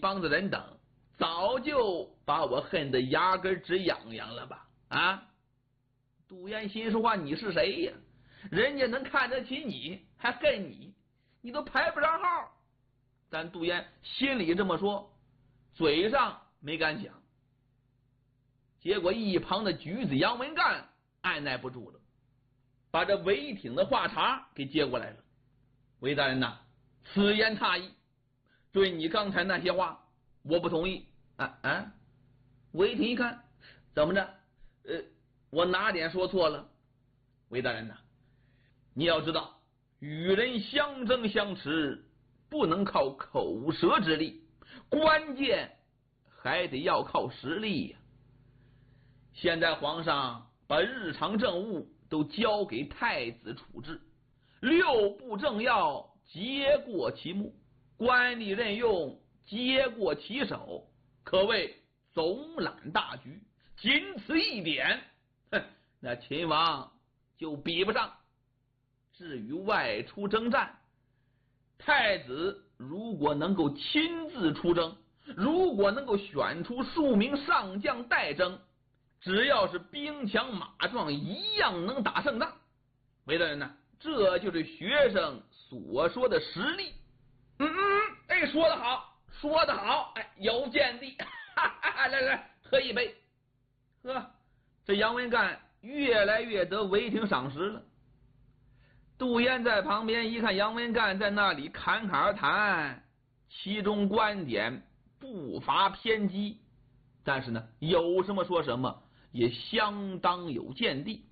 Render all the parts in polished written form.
帮子人等早就把我恨得牙根直痒痒了吧？啊！杜岩心说话，你是谁呀？人家能看得起你，还恨你，你都排不上号。但杜岩心里这么说，嘴上没敢讲。结果一旁的举子杨文干按耐不住了，把这韦挺的话茬给接过来了。韦大人呐，此言差矣，对你刚才那些话我不同意。韦挺一看，怎么着？我哪点说错了？韦大人呐，你要知道，与人相争相持不能靠口舌之力，关键还得要靠实力呀。现在皇上把日常政务都交给太子处置，6部政要皆过其目，官吏任用皆过其手，可谓总揽大局。仅此一点，那秦王就比不上。至于外出征战，太子如果能够亲自出征，如果能够选出数名上将代征，只要是兵强马壮，一样能打胜仗。韦大人呢，这就是学生所说的实力。说得好，说得好，有见地。来喝一杯。这杨文干越来越得韦挺赏识了。杜淹在旁边一看杨文干在那里侃侃而谈，其中观点不乏偏激，但是呢，有什么说什么，也相当有见地。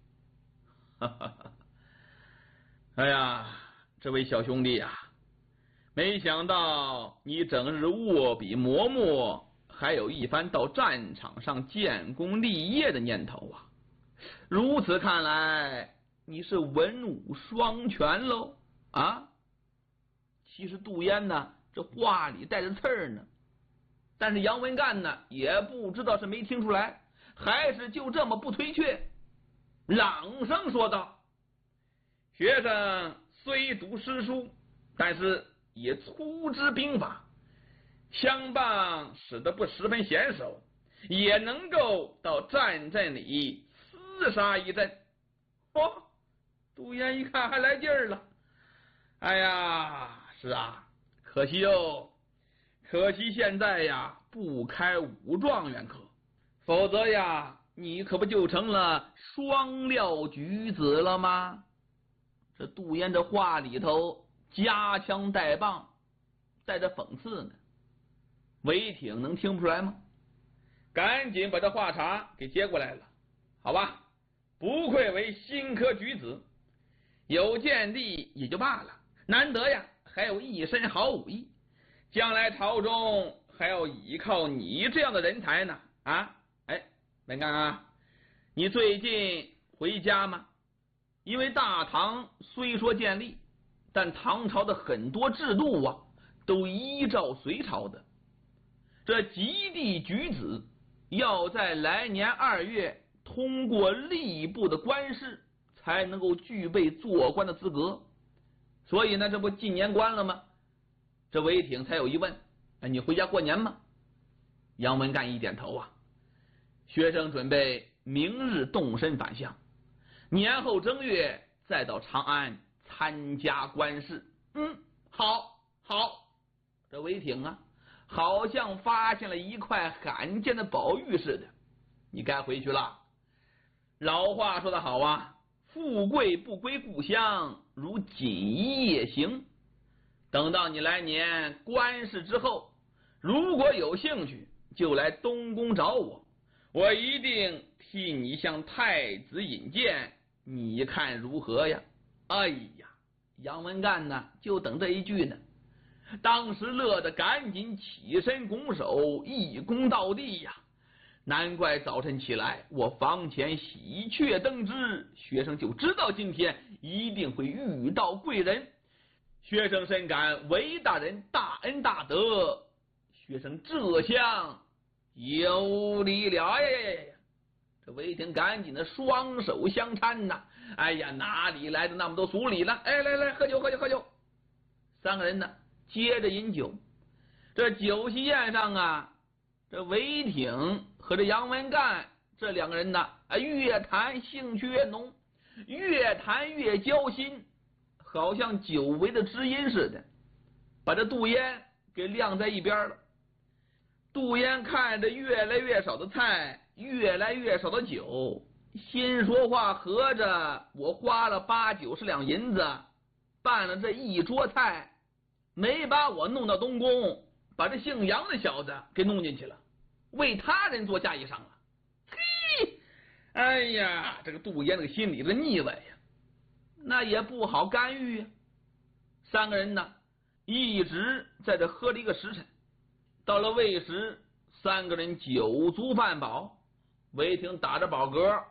哎呀，这位小兄弟啊，没想到你整日握笔磨墨，还有一番到战场上建功立业的念头啊！如此看来，你是文武双全喽啊！其实杜淹呢，这话里带着刺儿呢，但是杨文干呢，也不知道是没听出来，还是就这么不推却，朗声说道：“学生虽读诗书，但是也粗知兵法，相棒使得不十分娴熟，也能够到战阵里厮杀一阵。”杜淹一看还来劲儿了，哎呀，是啊，可惜可惜现在呀不开武状元科，否则呀你可不就成了双料举子了吗？这杜淹这话里头夹枪带棒，在这讽刺呢。韦挺能听不出来吗？赶紧把这话茬给接过来了。好吧，不愧为新科举子，有见地也就罢了，难得呀还有一身好武艺，将来朝中还要依靠你这样的人才呢。文干啊，你最近回家吗？因为大唐虽说建立，但唐朝的很多制度啊都依照隋朝的。这及第举子要在来年2月通过吏部的官试，才能够具备做官的资格。所以呢，这不进年关了吗？这韦挺才有疑问：你回家过年吗？杨文干一点头啊，学生准备明日动身返乡，年后正月再到长安参加官试。好。这韦挺啊，好像发现了一块罕见的宝玉似的。你该回去了。老话说得好啊，富贵不归故乡，如锦衣夜行。等到你来年官试之后，如果有兴趣，就来东宫找我，我一定替你向太子引荐，你看如何呀？哎呀，杨文干呢，就等这一句呢。当时乐得赶紧起身拱手，一躬到地呀。难怪早晨起来我房前喜鹊登枝，学生就知道今天一定会遇到贵人。学生深感韦大人大恩大德，学生这厢有礼了呀。这韦挺赶紧的双手相搀呐。哎呀，哪里来的那么多俗礼呢？来喝酒。3个人呢接着饮酒。 这酒席宴上啊，这韦挺和这杨文干这两个人呢，越谈兴趣越浓，越谈越交心，好像久违的知音似的，把这杜淹给晾在一边了。杜淹看着越来越少的菜，越来越少的酒，心说话合着我花了80-90两银子办了这一桌菜，没把我弄到东宫，把这姓杨的小子给弄进去了，为他人做嫁衣裳了。嘿，哎呀，这个杜淹这个心里的腻歪呀，那也不好干预呀。三个人呢，一直在这喝了一个时辰，到了未时，三个人酒足饭饱。韦挺打着饱嗝，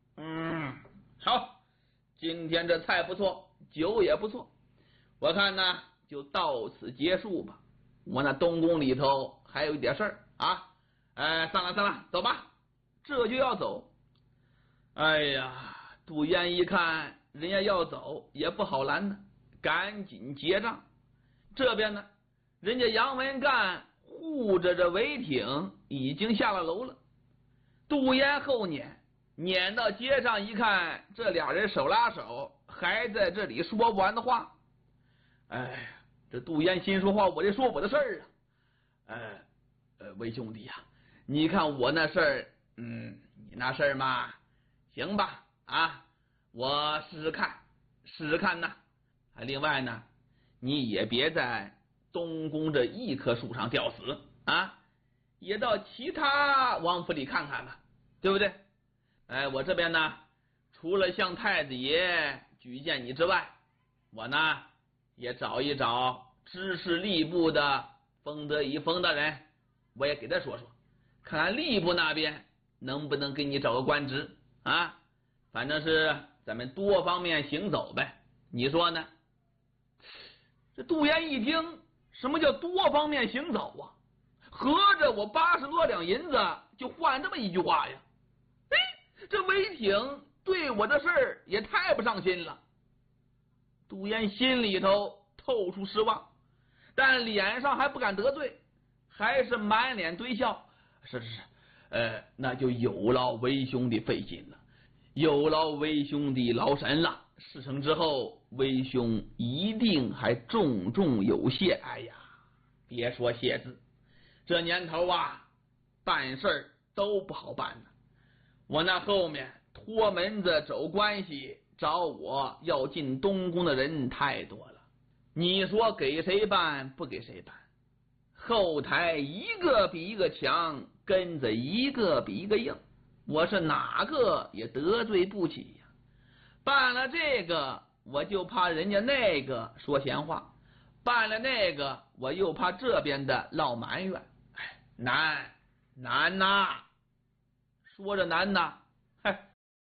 好，今天这菜不错，酒也不错，我看呢就到此结束吧。我那东宫里头还有一点事儿啊，散了，走吧。这就要走。哎呀，杜淹一看人家要走，也不好拦呢，赶紧结账。这边呢，人家杨文干护着这韦挺已经下了楼了。杜淹后撵到街上一看，这俩人手拉手，还在这里说不完的话。哎，这杜淹心说话，我这说我的事儿啊。韦兄弟呀，你看我那事儿，你那事儿嘛，行吧啊，我试试看呐。另外呢，你也别在东宫这一棵树上吊死啊，也到其他王府里看看吧，对不对？我这边呢，除了向太子爷举荐你之外，我呢也找一找知识吏部的封德仪封大人，我也给他说说，看看吏部那边能不能给你找个官职啊。反正是咱们多方面行走呗，你说呢？这杜淹一听，什么叫多方面行走啊？合着我80多两银子就换这么一句话呀？这韦挺对我的事儿也太不上心了。杜淹心里头透出失望，但脸上还不敢得罪，还是满脸堆笑。是，那就有劳韦兄弟费心了，有劳韦兄弟劳神了。事成之后，韦兄一定还重重有谢。哎呀，别说谢字，这年头啊，办事儿都不好办呢。我那后面托门子走关系找我要进东宫的人太多了，你说给谁办不给谁办，后台一个比一个强，跟着一个比一个硬，我是哪个也得罪不起呀。办了这个我就怕人家那个说闲话，办了那个我又怕这边的落埋怨。难呐，说着难呐，